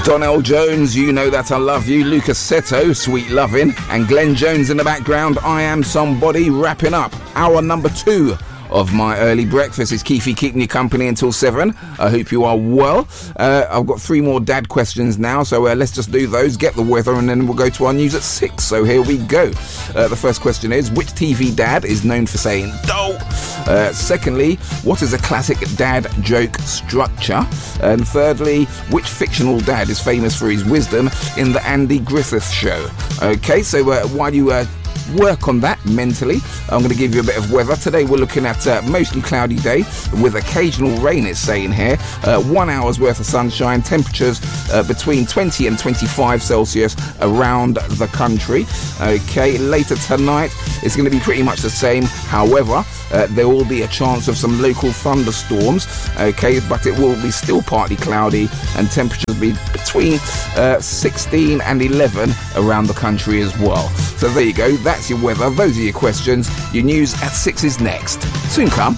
Donnell Jones, You Know That I Love You, Lucas Seto, Sweet Lovin', and Glenn Jones in the background, I Am Somebody, wrapping up hour number 2 of my early breakfast. It's Keefy keeping you company until 7. I hope you are well. I've got 3 more dad questions now, so let's just do those, get the weather, and then we'll go to our news at 6. So here we go. The first question is, which TV dad is known for saying "doh"? Secondly, what is a classic dad joke structure? And thirdly, which fictional dad is famous for his wisdom in the Andy Griffith Show? Okay, so while you work on that mentally, I'm going to give you a bit of weather. Today we're looking at mostly cloudy day with occasional rain, it's saying here. 1 hour's worth of sunshine, temperatures between 20 and 25 Celsius around the country. Okay, later tonight it's going to be pretty much the same. However, there will be a chance of some local thunderstorms. Okay, but it will be still partly cloudy and temperatures be between 16 and 11 around the country as well. So there you go, that's your weather, those are your questions. Your news at 6 is next. Soon come.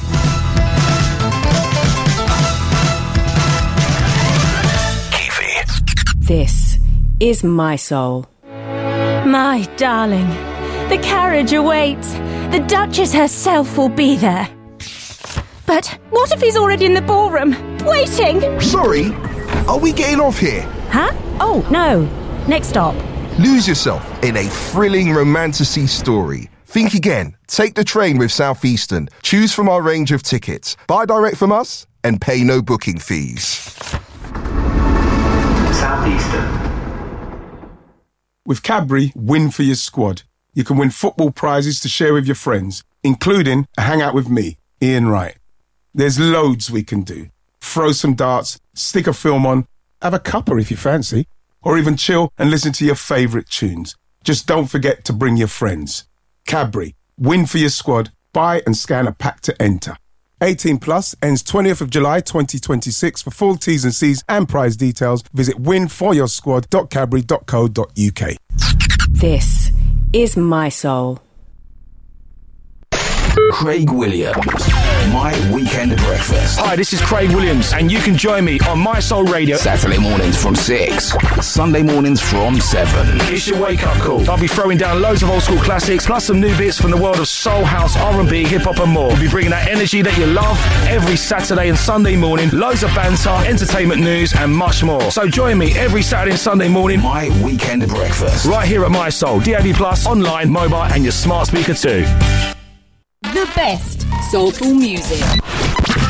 Keefy. This is My Soul. My darling, the carriage awaits. The Duchess herself will be there. But what if he's already in the ballroom, waiting? Sorry, are we getting off here? Huh? Oh, no. Next stop. Lose yourself in a thrilling romantasy story. Think again. Take the train with Southeastern. Choose from our range of tickets. Buy direct from us and pay no booking fees. Southeastern. With Cadbury, win for your squad. You can win football prizes to share with your friends, including a hangout with me, Ian Wright. There's loads we can do. Throw some darts, stick a film on, have a cuppa if you fancy, or even chill and listen to your favourite tunes. Just don't forget to bring your friends. Cadbury, win for your squad. Buy and scan a pack to enter. 18 plus, ends 20th of July 2026. For full T's and C's and prize details, visit winforyoursquad.cadbury.co.uk. This is My Soul. Craig Williams, My Weekend Breakfast. Hi, this is Craig Williams, and you can join me on My Soul Radio. Saturday mornings from 6, Sunday mornings from 7. It's your wake-up call. I'll be throwing down loads of old school classics, plus some new bits from the world of soul, house, R&B, hip-hop and more. We'll be bringing that energy that you love every Saturday and Sunday morning. Loads of banter, entertainment news, and much more. So join me every Saturday and Sunday morning. My Weekend Breakfast. Right here at My Soul, DAB+, online, mobile, and your smart speaker too. The best soulful music.